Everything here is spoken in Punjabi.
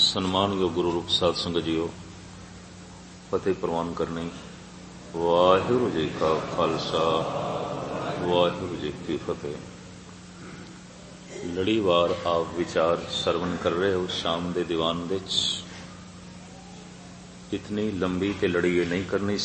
ਸਨਮਾਨਯੋਗ ਗੁਰੂ ਰੂਪ ਸਾਧ ਸੰਗਤ ਜੀਓ, ਫਤਿਹ ਪ੍ਰਵਾਨ ਕਰਨੀ। ਵਾਹਿਗੁਰੂ ਜੀ ਕਾ ਖਾਲਸਾ, ਵਾਹਿਗੁਰੂ ਜੀ ਕੀ ਫਤਿਹ। ਲੜੀਵਾਰ ਆਪ ਵਿਚਾਰ ਸਰਵਣ ਕਰ ਰਹੇ ਹੋ ਸ਼ਾਮ ਦੇ ਦੀਵਾਨ ਵਿੱਚ। ਇਤਨੀ ਲੰਬੀ ਤੇ ਲੜੀ ਇਹ ਨਹੀਂ ਕਰਨੀ